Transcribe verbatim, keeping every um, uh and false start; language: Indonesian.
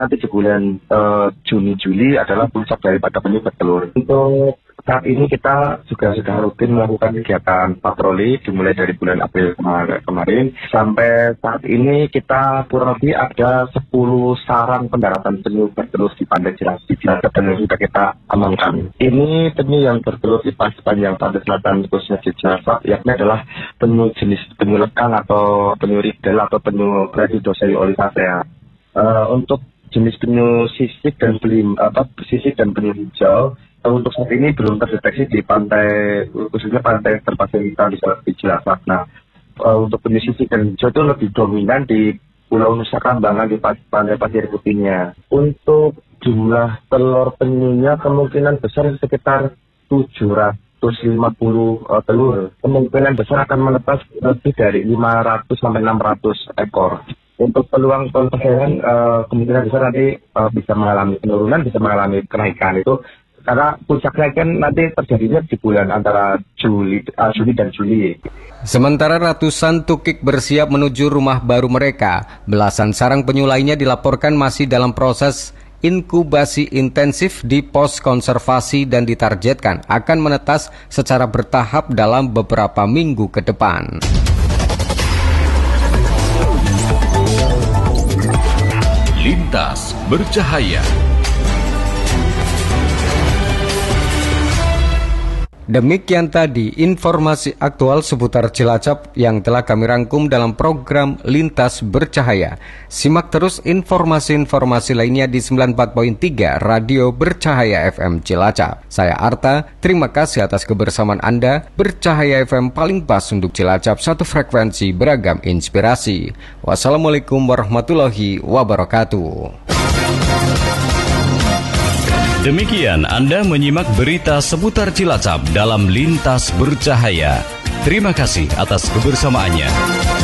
nanti di bulan uh, Juni Juli adalah puncak daripada penyu bertelur. Untuk saat ini kita juga sudah rutin melakukan kegiatan patroli dimulai dari bulan April kemar- kemarin sampai saat ini kita kurang lebih ada sepuluh sarang pendaratan penyu bertelur di Pantai Cilacap dan yang sudah kita amankan. Ini penyu yang bertelur di sepanjang pantai selatan khususnya di Cilacap yakni adalah penyu jenis penyu lekang atau penyu ridel atau penyu Brachydoceo olisacea. Uh, untuk jenis penyu sisik dan belim apa sisik dan penyu hijau untuk saat ini belum terdeteksi di pantai, khususnya pantai terpasir kita di Cilacap. Nah, uh, untuk penyu sisik dan hijau itu lebih dominan di Pulau Nusa Kambangan di pantai pasir putihnya. Untuk jumlah telur penyunya kemungkinan besar sekitar tujuh ratus lima puluh uh, telur. Kemungkinan besar akan menetas lebih dari lima ratus sampai enam ratus ekor. Untuk peluang persaingan uh, kemungkinan besar nanti uh, bisa mengalami penurunan, bisa mengalami kenaikan itu. Karena puncaknya kan nanti terjadinya di bulan antara Juli, uh, Juli dan Juli. Sementara ratusan tukik bersiap menuju rumah baru mereka, belasan sarang penyu lainnya dilaporkan masih dalam proses inkubasi intensif di pos konservasi dan ditargetkan akan menetas secara bertahap dalam beberapa minggu ke depan. Lintas Bercahaya. Demikian tadi informasi aktual seputar Cilacap yang telah kami rangkum dalam program Lintas Bercahaya. Simak terus informasi-informasi lainnya di sembilan puluh empat koma tiga Radio Bercahaya F M Cilacap. Saya Arta, terima kasih atas kebersamaan Anda. Bercahaya F M paling pas untuk Cilacap, satu frekuensi beragam inspirasi. Wassalamualaikum warahmatullahi wabarakatuh. Demikian Anda menyimak berita seputar Cilacap dalam Lintas Bercahaya. Terima kasih atas kebersamaannya.